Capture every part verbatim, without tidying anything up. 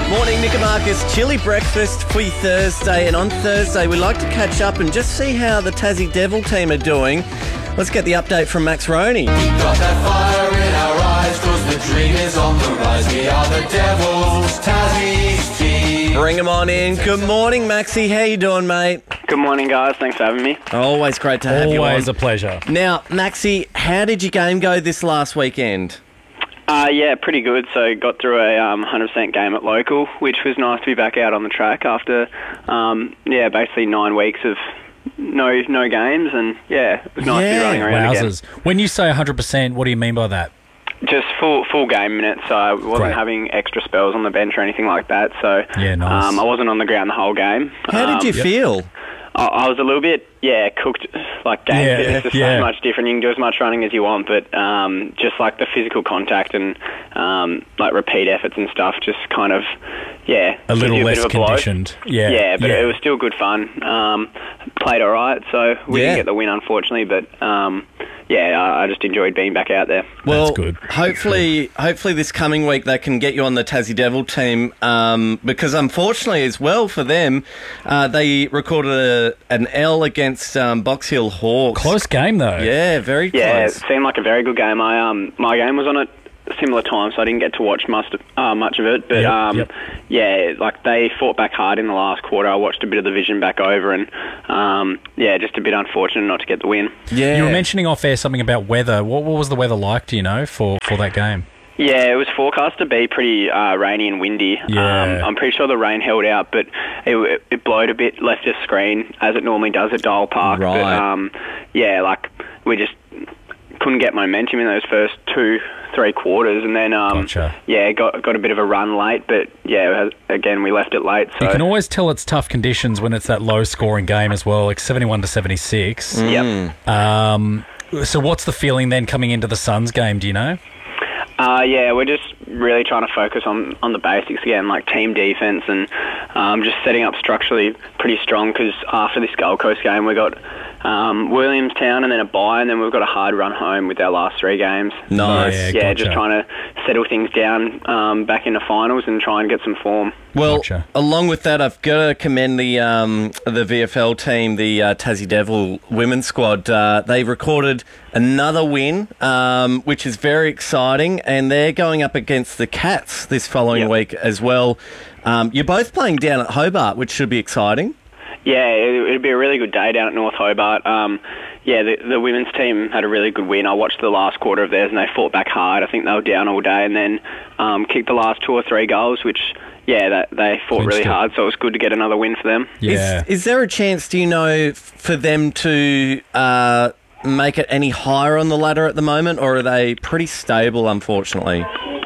Morning, Nick and Marcus. Chilly breakfast for your Thursday. And on Thursday, we like to catch up and just see how the Tassie Devil team are doing. Let's get the update from Max Roney. We've got that fire in our eyes, cause the dream is on the rise. We are the Devils, Tassie's team. Bring them on in. Good morning, Maxie. How you doing, mate? Good morning, guys. Thanks for having me. Always great to have you on. Always a pleasure. Now, Maxie, how did your game go this last weekend? Uh, yeah, pretty good. So got through a um, one hundred percent game at local, which was nice to be back out on the track after, um, yeah, basically nine weeks of no no games, and yeah, it was nice Yeah. to be running around Wowzers. When you say one hundred percent, what do you mean by that? again. Just full full game minutes. So I wasn't Great. having extra spells on the bench or anything like that. So Yeah, nice. um, I wasn't on the ground the whole game. How did Um, you feel? I, I was a little bit, yeah, cooked. Like game Yeah, fitness is yeah. so much different. You can do as much running as you want, but um, just like the physical contact and um, like repeat efforts and stuff, just kind of, yeah, A gives little you less bit of a blow. conditioned. Yeah, yeah, but yeah. it was still good fun. Um, played all right, so we Yeah. didn't get the win, unfortunately, but um, yeah, I, I just enjoyed being back out there. Well, good. hopefully, hopefully this coming week they can get you on the Tassie Devil team um, because unfortunately as well for them, uh, they recorded a, an L against um, Box Hill Hawks. Close game, though. Yeah, very Yeah, it close. seemed like a very good game. I um, my game was on at a similar time, so I didn't get to watch much uh, much of it. But Yep, um, yep. yeah, like they fought back hard in the last quarter. I watched a bit of the vision back over, and um, yeah, just a bit unfortunate not to get the win. Yeah. You were mentioning off air something about weather. What, what was the weather like, do you know, for, for that game? Yeah, it was forecast to be pretty uh, rainy and windy. Yeah. Um, I'm pretty sure the rain held out, but it, it blowed a bit left of screen, as it normally does at Dial Park. Right. But um, yeah, like we just couldn't get momentum in those first two, three quarters, and then um, Gotcha. yeah, got got a bit of a run late, but yeah, again we left it late. So You can always tell it's tough conditions when it's that low-scoring game as well, like seventy-one to seventy-six. yep. Um, so what's the feeling then coming into the Suns game, do you know? Uh, yeah, we're just really trying to focus on, on the basics again, like team defense and um, just setting up structurally pretty strong because after this Gold Coast game we got um, Williamstown and then a bye and then we've got a hard run home with our last three games. Nice. So, Yeah, yeah, gotcha. just trying to settle things down um, back in the finals and try and get some form. Well, Gotcha. along with that, I've got to commend the um, the V F L team, the uh, Tassie Devil women's squad. Uh, they recorded another win, um, which is very exciting, and they're going up against the Cats this following Yep. week as well. Um, you're both playing down at Hobart, which should be exciting. Yeah, it, it'd be a really good day down at North Hobart. Um, yeah, the, the women's team had a really good win. I watched the last quarter of theirs and they fought back hard. I think they were down all day and then um, kicked the last two or three goals, which, yeah, that, they fought Clinched really it. hard, so it was good to get another win for them. Yeah. Is, is there a chance, do you know, f- for them to uh, make it any higher on the ladder at the moment, or are they pretty stable, unfortunately?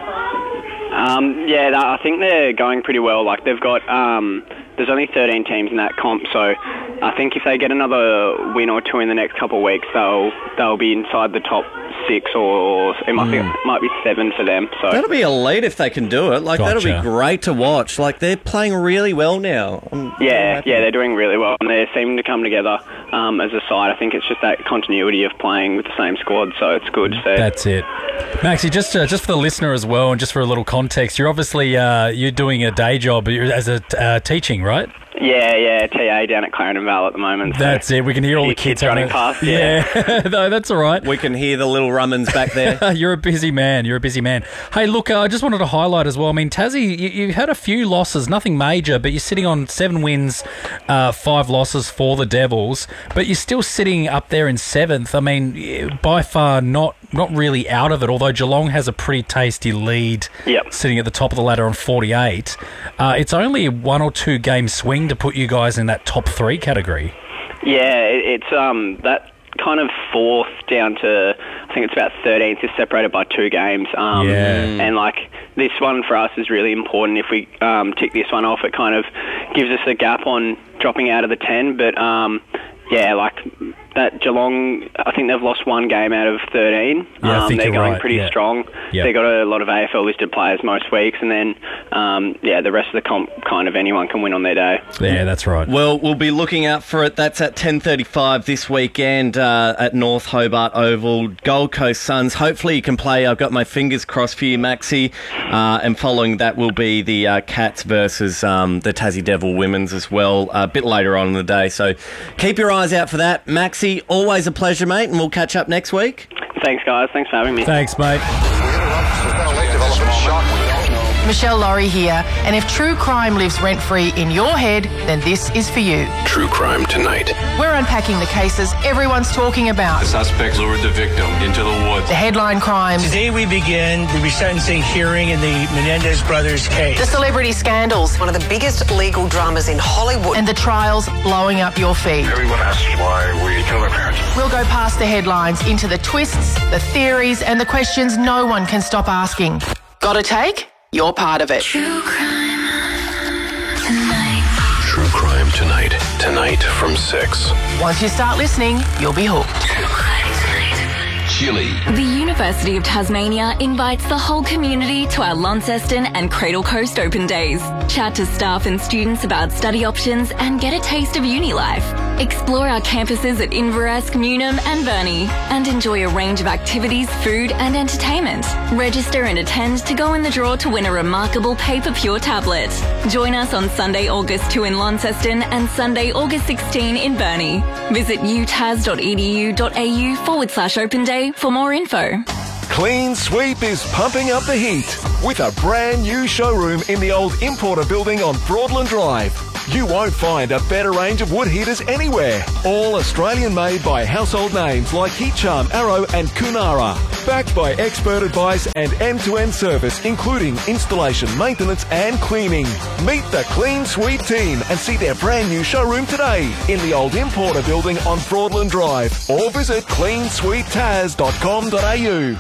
Um, yeah, th- I think they're going pretty well. Like they've got, um, there's only thirteen teams in that comp, so I think if they get another win or two in the next couple of weeks, they'll they'll be inside the top six, or it might be might be seven for them. So That'll be elite if they can do it. Like, that'll Gotcha. be great to watch. Like, they're playing really well now. I'm very yeah, happy. yeah, they're doing really well, and they seem to come together um, as a side. I think it's just that continuity of playing with the same squad, so it's good to see. That's it. Maxie, just uh, just for the listener as well, and just for a little context, you're obviously uh, you're doing a day job as a uh, teaching, right? Yeah, yeah, T A down at Clarendon Vale at the moment. so That's it. We can hear all the kids kids running having- past, yeah. Yeah, no, that's all right. We can hear the little Rummans back there. You're a busy man. You're a busy man. Hey, look, uh, I just wanted to highlight as well. I mean, Tassie, you, you had a few losses, nothing major, but you're sitting on seven wins, uh, five losses for the Devils, but you're still sitting up there in seventh. I mean, by far not not really out of it, although Geelong has a pretty tasty lead Yep. sitting at the top of the ladder on forty-eight. Uh, it's only a one or two game swing to put you guys in that top three category. Yeah, it, it's um that kind of fourth down to I think it's about thirteenth is separated by two games. Um, Yeah. and like this one for us is really important. If we um, tick this one off, it kind of gives us a gap on dropping out of the ten. But um, yeah, like that Geelong, I think they've lost one game out of thirteen. Yeah, I um, think they're you're going right, pretty yeah. strong. Yeah. They've got a lot of A F L listed players most weeks, and then um, yeah, the rest of the comp, kind of anyone can win on their day. Yeah, that's right. Well, we'll be looking out for it. That's at ten thirty-five this weekend uh, at North Hobart Oval. Gold Coast Suns. Hopefully you can play. I've got my fingers crossed for you, Maxi. Uh, and following that will be the uh, Cats versus um, the Tassie Devil Women's as well, a bit later on in the day. So keep your eyes out for that. Maxi, always a pleasure, mate, and we'll catch up next week. Thanks, guys. Thanks for having me. Thanks, mate. Michelle Laurie here, and if true crime lives rent-free in your head, then this is for you. True Crime Tonight. We're unpacking the cases everyone's talking about. The suspects lured the victim into the woods. The headline crimes, Today we begin the resentencing hearing in the Menendez brothers case. the celebrity scandals, One of the biggest legal dramas in Hollywood. and the trials blowing up your feed. Everyone asks why we kill our parents. We'll go past the headlines into the twists, the theories, and the questions no one can stop asking. Got a take? You're part of it. True Crime Tonight. Tonight from six. Once you start listening, you'll be hooked. Chili. The University of Tasmania invites the whole community to our Launceston and Cradle Coast Open Days. Chat to staff and students about study options and get a taste of uni life. Explore our campuses at Inverest, Newnham and Burnie and enjoy a range of activities, food and entertainment. Register and attend to go in the draw to win a remarkable Paper Pure tablet. Join us on Sunday, August second in Launceston and Sunday, August sixteenth in Burnie. Visit utas.edu.au forward slash open day for more info. Clean Sweep is pumping up the heat with a brand new showroom in the old Importer building on Broadland Drive. You won't find a better range of wood heaters anywhere. All Australian made by household names like Heat Charm, Arrow and Kunara. Backed by expert advice and end-to-end service including installation, maintenance and cleaning. Meet the Clean Sweep team and see their brand new showroom today in the old Importer building on Broadland Drive or visit clean sweep tas dot com dot a u.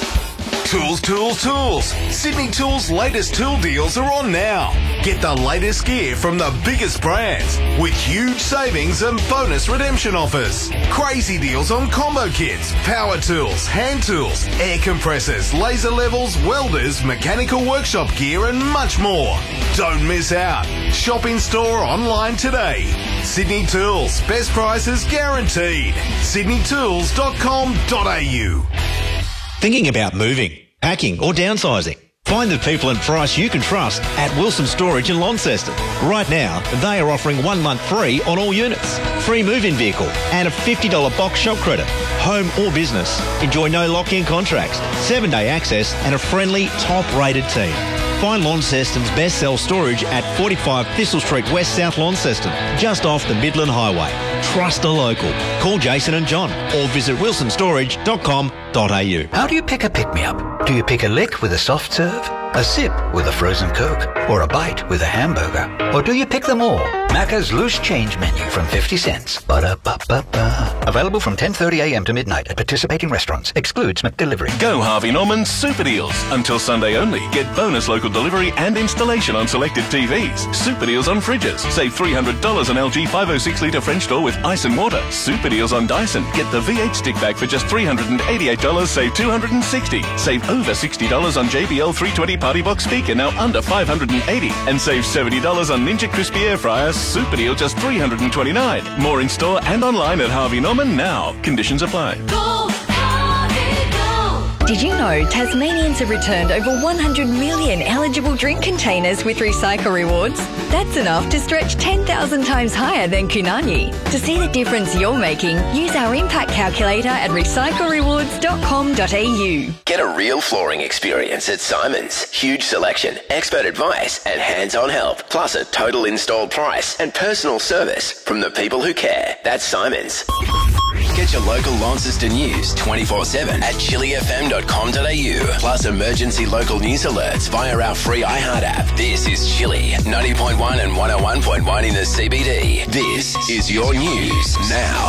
Tools, tools, tools. Sydney Tools' latest tool deals are on now. Get the latest gear from the biggest brands with huge savings and bonus redemption offers. Crazy deals on combo kits, power tools, hand tools, air compressors, laser levels, welders, mechanical workshop gear and much more. Don't miss out. Shop in store or online today. Sydney Tools. Best prices guaranteed. sydney tools dot com dot a u. Thinking about moving, packing or downsizing? Find the people and price you can trust at Wilson Storage in Launceston. Right now, they are offering one month free on all units, free move-in vehicle and a fifty dollars box shop credit. Home or business, enjoy no lock-in contracts, seven-day access and a friendly, top-rated team. Find Launceston's best sell storage at forty-five Thistle Street West, South Launceston, just off the Midland Highway. Trust a local. Call Jason and John or visit wilson storage dot com dot a u. How do you pick a pick-me-up? Do you pick a lick with a soft serve, a sip with a frozen Coke, or a bite with a hamburger? Or do you pick them all? Macca's loose change menu from fifty cents. Ba-da-ba-ba-ba. Available from ten thirty a m to midnight at participating restaurants. Excludes McDelivery. Go Harvey Norman's Super Deals. Until Sunday only. Get bonus local delivery and installation on selected T Vs. Super Deals on fridges. Save three hundred dollars on L G five oh six litre French door with ice and water. Super Deals on Dyson. Get the V eight stick bag for just three hundred eighty-eight dollars. Save two hundred sixty dollars. Save over sixty dollars on J B L three twenty Party Box speaker, now under five hundred eighty dollars. And save seventy dollars on Ninja Crispy Air Fryer. Super Deal just three hundred twenty-nine dollars. More in store and online at Harvey Norman now. Conditions apply. Go, Harvey, go! Did you know Tasmanians have returned over one hundred million eligible drink containers with Recycle Rewards? That's enough to stretch ten thousand times higher than Kunani. To see the difference you're making, use our impact calculator at recycle rewards dot com dot a u. Get a real flooring experience at Simon's. Huge selection, expert advice and hands-on help. Plus a total installed price and personal service from the people who care. That's Simon's. Get your local Launceston news twenty-four seven at chili f m dot com dot a u. Plus emergency local news alerts via our free iHeart app. This is Chili, ninety point one and one oh one point one in the C B D. This is your news now.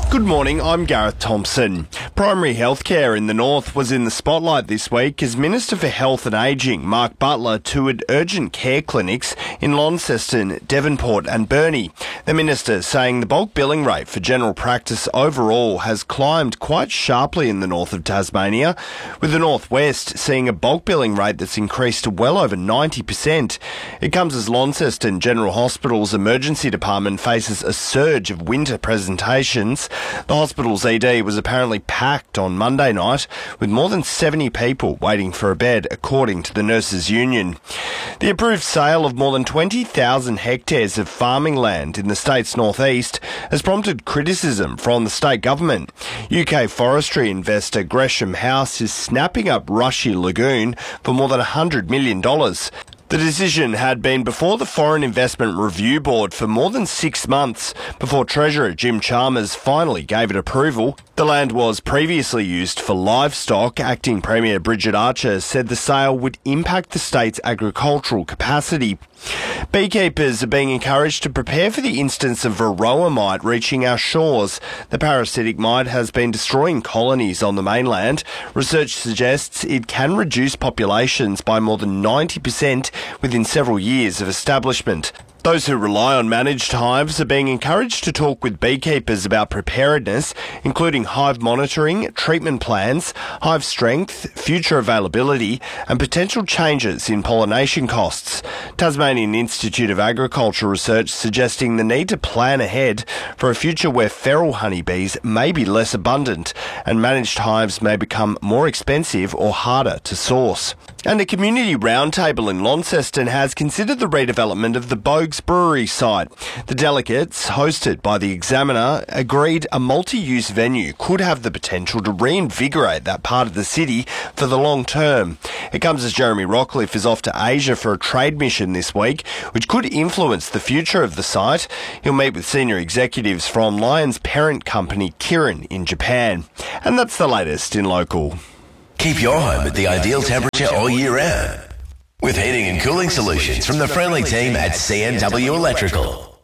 Good morning, I'm Gareth Thompson. Primary healthcare in the north was in the spotlight this week as Minister for Health and Ageing, Mark Butler, toured urgent care clinics in Launceston, Devonport and Burnie. The minister saying the bulk billing rate for general practice overall has climbed quite sharply in the north of Tasmania, with the northwest seeing a bulk billing rate that's increased to well over ninety percent. It comes as Launceston General Hospital's emergency department faces a surge of winter presentations. The hospital's E D was apparently packed on Monday night with more than seventy people waiting for a bed, according to the Nurses Union. The approved sale of more than twenty thousand hectares of farming land in the state's northeast has prompted criticism from the state government. U K forestry investor Gresham House is snapping up Rushy Lagoon for more than one hundred million dollars. The decision had been before the Foreign Investment Review Board for more than six months before Treasurer Jim Chalmers finally gave it approval. The land was previously used for livestock. Acting Premier Bridget Archer said the sale would impact the state's agricultural capacity. Beekeepers are being encouraged to prepare for the instance of varroa mite reaching our shores. The parasitic mite has been destroying colonies on the mainland. Research suggests it can reduce populations by more than ninety percent within several years of establishment. Those who rely on managed hives are being encouraged to talk with beekeepers about preparedness, including hive monitoring, treatment plans, hive strength, future availability, and potential changes in pollination costs. Tasmanian Institute of Agriculture research suggesting the need to plan ahead for a future where feral honeybees may be less abundant and managed hives may become more expensive or harder to source. And a community roundtable in Launceston has considered the redevelopment of the Bogues Brewery site. The delegates, hosted by the Examiner, agreed a multi-use venue could have the potential to reinvigorate that part of the city for the long term. It comes as Jeremy Rockcliffe is off to Asia for a trade mission this week, which could influence the future of the site. He'll meet with senior executives from Lion's parent company Kirin in Japan. And that's the latest in local. Keep your home at the ideal temperature all year round with heating and cooling solutions from the friendly team at C N W Electrical.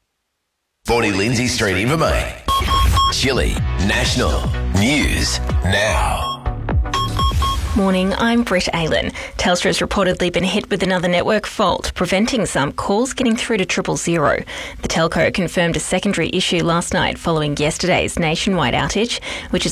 forty Lindsay Street, Invermain. Chile National News Now. Morning, I'm Britt Aylen. Telstra has reportedly been hit with another network fault, preventing some calls getting through to triple zero. The telco confirmed a secondary issue last night following yesterday's nationwide outage, which is